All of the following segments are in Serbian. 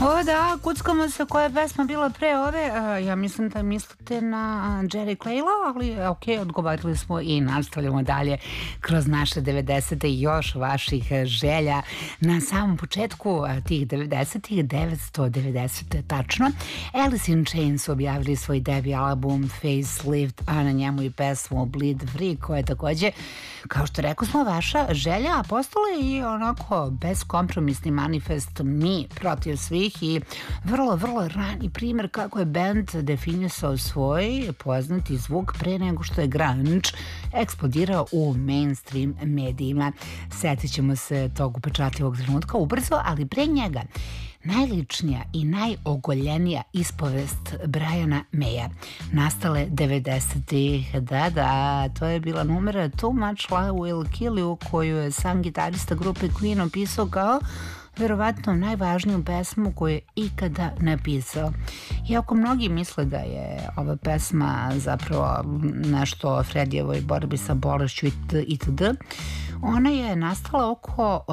O da, kuckamo se koja je pesma bila pre ove. Ja mislim da mislite na Jerry Clayla, ali ok, odgovorili smo i nastavljamo dalje kroz naše 90. i još vaših želja. Na samom početku tih 90-ih, 990. tačno, Alice in Chains objavili svoj debi album Facelift, a na njemu i pesmu Bleed Free, koja je takođe, kao što rekao smo, vaša želja, a postala i onako beskompromisni manifest mi protiv svih i vrlo, vrlo rani primer kako je band definisao svoj poznati zvuk pre nego što je grunge eksplodirao u mainstream medijima. Setit ćemo se tog upečatljivog trenutka ubrzo, ali pre njega najličnija i najogoljenija ispovest Briana Maya nastale 90-ih. Da, to je bila numera Too Much Love Will Kill You, koju je sam gitarista grupe Queen opisao kao verovatno najvažniju pesmu koju je ikada napisao. Iako mnogi misle da je ova pesma zapravo nešto o Fredijevoj borbi sa bolešću itd., ona je nastala oko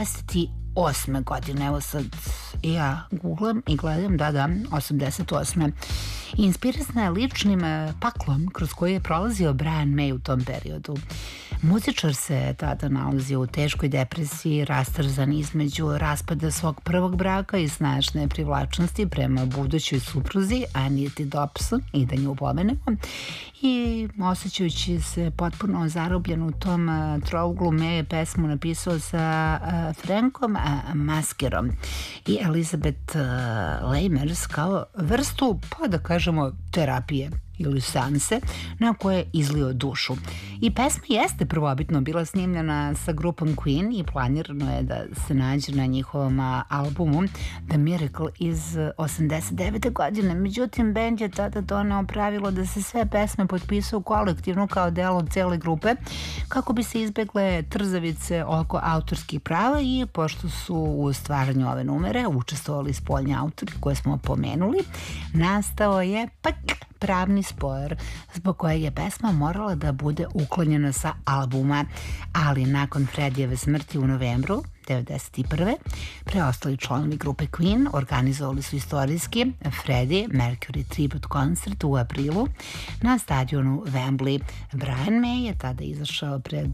88. godine. Evo sad ja googlam i gledam, da, 88. Inspirisana je ličnim paklom kroz koji je prolazio Brian May u tom periodu. Muzičar se tada nalazio u teškoj depresiji, rastrzan između raspada svog prvog braka i snažne privlačnosti prema budućoj supruzi Aniti Dobson, i da nju pomenemo, i osjećajući se potpuno zarobljen u tom trouglu, May je pesmu napisao sa Frankom Maskerom i Elizabeth Lamers kao vrstu, pa da kažemo, terapije ili seanse na koje je izlio dušu. I pesma jeste prvobitno bila snimljena sa grupom Queen i planirano je da se nađe na njihovom albumu The Miracle iz 89. godine. Međutim, band je tada doneo pravilo da se sve pesme potpisuju kolektivno kao delo cele grupe kako bi se izbegle trzavice oko autorskih prava, i pošto su u stvaranju ove numere učestvovali spoljni autori koje smo pomenuli, nastao je pravni spor zbog kojeg je pesma morala da bude uklonjena sa albuma, ali nakon Fredijeve smrti u novembru 1991. preostali članovi grupe Queen organizovali su istorijski Freddie Mercury tribute koncert u aprilu na stadionu Wembley. Brian May je tada izašao pred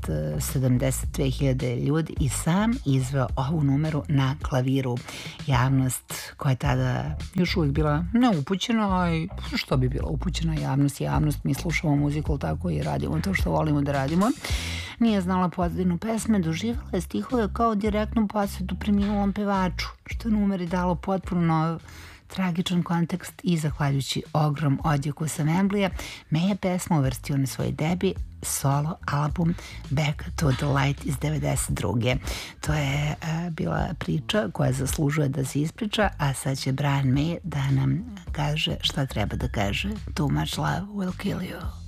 72.000 ljudi i sam izveo ovu numeru na klaviru. Javnost koja je tada još uvijek bila neupućena, i što bi bila upućena javnost, mi slušamo muziku tako i radimo to što volimo da radimo, nije znala pozadinu pesme, doživjela je stihove kao direktnu posvetu preminulom pevaču, što je numeri dalo potpuno tragičan kontekst, i zahvaljujući ogrom odjeku sa Wembleya, May je pesmu uvrstio na svoj debi solo album Back to the Light iz 92. To je bila priča koja zaslužuje da se ispriča, a sad će Brian May da nam kaže šta treba da kaže. Too much love will kill you.